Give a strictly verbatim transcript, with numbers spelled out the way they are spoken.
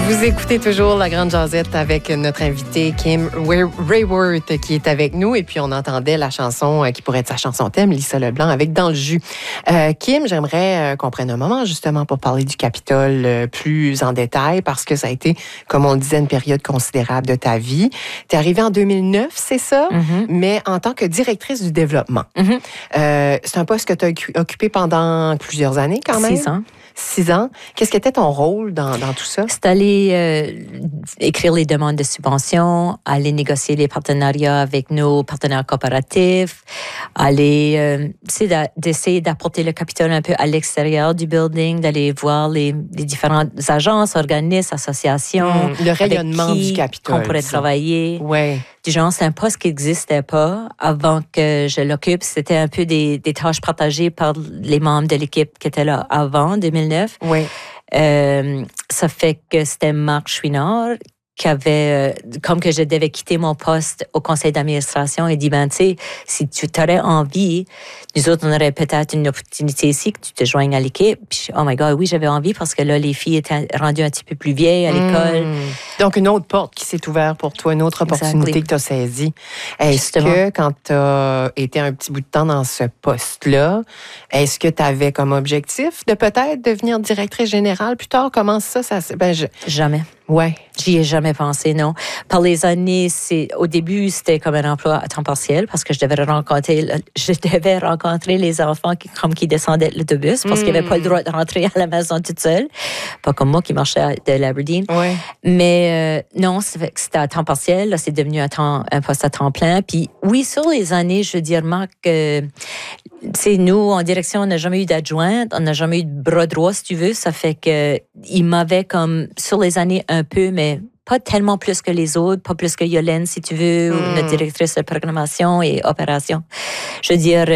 Vous écoutez toujours La Grande Jazette avec notre invité Kim Raworth qui est avec nous. Et puis, on entendait la chanson qui pourrait être sa chanson thème, Lisa Leblanc, avec Dans le jus. Euh, Kim, j'aimerais qu'on prenne un moment justement pour parler du Capitole plus en détail parce que ça a été, comme on le disait, une période considérable de ta vie. Tu es arrivée en deux mille neuf, c'est ça? Mm-hmm. Mais en tant que directrice du développement. Mm-hmm. Euh, c'est un poste que tu as occupé pendant plusieurs années quand même? Six ans. Six ans. Qu'est-ce qui était ton rôle dans, dans tout ça? C'est aller euh, écrire les demandes de subventions, aller négocier les partenariats avec nos partenaires coopératifs, aller euh, d'essayer d'apporter le capital un peu à l'extérieur du building, d'aller voir les, les différentes agences, organismes, associations. Mmh, le rayonnement avec qui du capital. On pourrait ça. travailler. Ouais. Du genre, c'est un poste qui n'existait pas avant que je l'occupe. C'était un peu des, des tâches partagées par les membres de l'équipe qui étaient là avant deux mille neuf. Oui. Euh, ça fait que c'était Marc Chouinard qui avait, euh, comme que je devais quitter mon poste au conseil d'administration et dit, ben, tu sais, si tu t'aurais envie, nous autres, on aurait peut-être une opportunité ici que tu te joignes à l'équipe. Puis, oh my God, oui, j'avais envie parce que là, les filles étaient rendues un petit peu plus vieilles à l'école. Mmh. Donc, une autre porte qui s'est ouverte pour toi, une autre opportunité exactly. que tu as saisie. Est-ce Justement. que quand tu as été un petit bout de temps dans ce poste-là, est-ce que tu avais comme objectif de peut-être devenir directrice générale plus tard? Comment ça, ça ben, je... Jamais. Ouais. J'y ai jamais pensé, non. Par les années, c'est, au début, c'était comme un emploi à temps partiel parce que je devais rencontrer, je devais rencontrer les enfants qui, comme qui descendaient de l'autobus parce mmh. qu'ils n'avaient pas le droit de rentrer à la maison toute seule. Pas comme moi qui marchais de l'Aberdeen. Ouais. Mais euh, non, c'était à temps partiel. Là, c'est devenu un, temps, un poste à temps plein. Puis oui, sur les années, je veux dire, Marc, euh, c'est nous, en direction, on n'a jamais eu d'adjointe, on n'a jamais eu de bras droit, si tu veux. Ça fait que il m'avait comme, sur les années, un peu, mais pas tellement plus que les autres, pas plus que Yolène, si tu veux, mmh. notre directrice de programmation et opération. Je veux dire,